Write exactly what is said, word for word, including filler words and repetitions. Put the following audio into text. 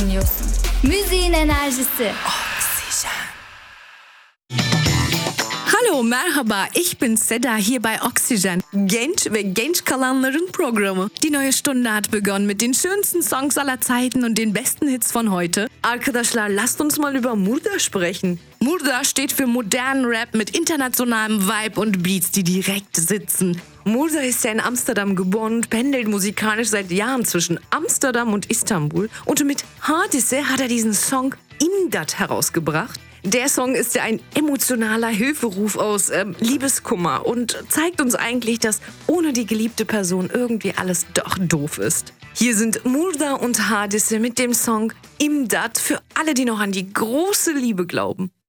dinliyorsun. Müziğin enerjisi. Hallo, merhaba, ich bin Seda hier bei Oxygen. Genç ve genç kalanların programı. Die neue Stunde hat begonnen mit den schönsten Songs aller Zeiten und den besten Hits von heute. Arkadaşlar, lasst uns mal über Murda sprechen. Murda steht für modernen Rap mit internationalem Vibe und Beats, die direkt sitzen. Murda ist ja in Amsterdam geboren und pendelt musikalisch seit Jahren zwischen Amsterdam und Istanbul. Und mit Hadise hat er diesen Song Imdat herausgebracht. Der Song ist ja ein emotionaler Hilferuf aus ähm, Liebeskummer und zeigt uns eigentlich, dass ohne die geliebte Person irgendwie alles doch doof ist. Hier sind Murda und Hadise mit dem Song Imdat für alle, die noch an die große Liebe glauben.